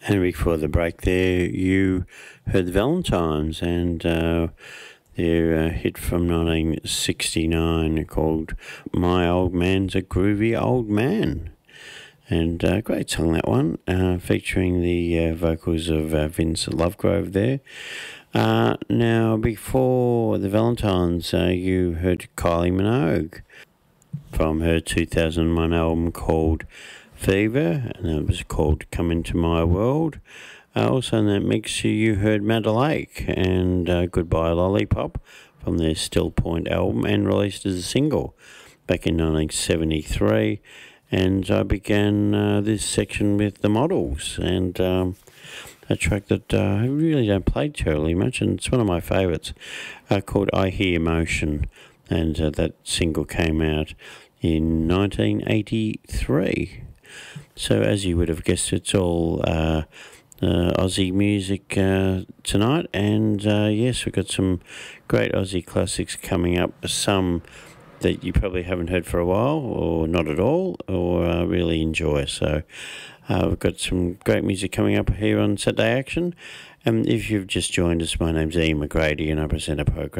And before the break there, you heard the Valentines and their hit from 1969 called My Old Man's a Groovy Old Man. And great song, that one, featuring the vocals of Vince Lovegrove there. Now, before the Valentines, you heard Kylie Minogue from her 2001 album called Fever, and that was called Come Into My World. Also in that mix, you heard Madder Lake and Goodbye Lollipop from their Still Point album, and released as a single back in 1973. And I began this section with The Models, and a track that I really don't play terribly much, and it's one of my favourites, called I Hear Emotion, and that single came out in 1983. So as you would have guessed, it's all Aussie music tonight, and yes, we've got some great Aussie classics coming up, some that you probably haven't heard for a while, or not at all, or really enjoy. So we've got some great music coming up here on Saturday Action. And if you've just joined us, my name's Ian McGrady, and I present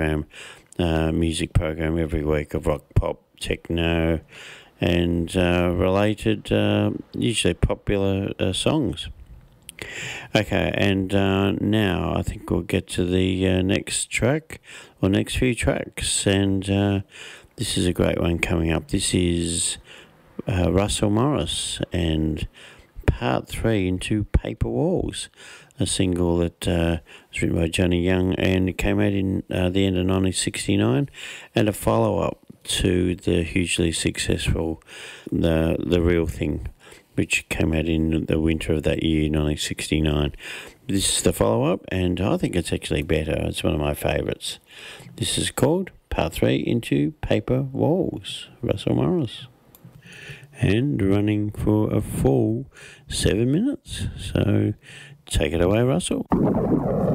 a music program every week of rock, pop, techno, and related, usually popular songs. Okay, and now I think we'll get to the next track, or next few tracks, and this is a great one coming up. This is Russell Morris and Part 3 Into Paper Walls, a single that was written by Johnny Young, and it came out in the end of 1969, and a follow-up to the hugely successful The Real Thing, which came out in the winter of that year, 1969. This is the follow-up, and I think it's actually better. It's one of my favourites. This is called Part 3 Into Paper Walls, Russell Morris. And running for a full 7 minutes. So take it away, Russell.